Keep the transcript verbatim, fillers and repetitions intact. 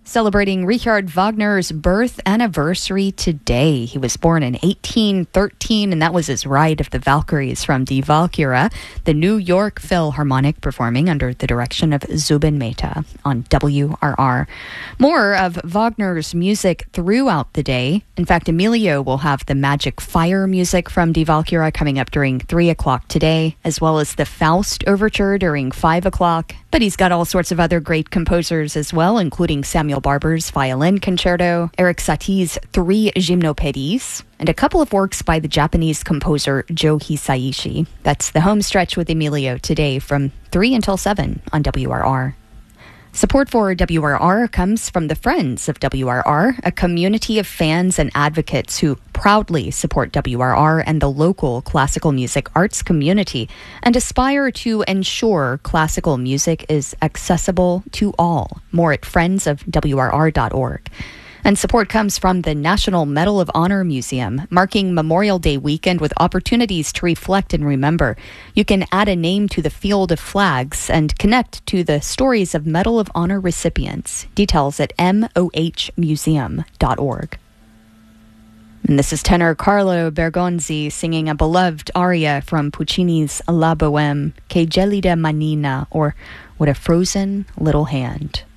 Celebrating Richard Wagner's birth anniversary today. He was born in eighteen thirteen, and that was his Ride of the Valkyries from Die Walküre, the New York Philharmonic, performing under the direction of Zubin Mehta on W R R. More of Wagner's music throughout the day. In fact, Emilio will have the Magic Fire music from Die Walküre coming up during three o'clock today, as well as the Faust Overture during five o'clock. But he's got all sorts of other great composers as well, including Samuel Barber's Violin Concerto, Erik Satie's Three Gymnopédies, and a couple of works by the Japanese composer Joe Hisaishi. That's the home stretch with Emilio today from three until seven on W R R. Support for W R R comes from the Friends of W R R, a community of fans and advocates who proudly support W R R and the local classical music arts community and aspire to ensure classical music is accessible to all. More at friends of W R R dot org. And support comes from the National Medal of Honor Museum, marking Memorial Day weekend with opportunities to reflect and remember. You can add a name to the field of flags and connect to the stories of Medal of Honor recipients. Details at m o h museum dot org. And this is tenor Carlo Bergonzi singing a beloved aria from Puccini's La Bohème, Che gelida manina, or What a Frozen Little Hand.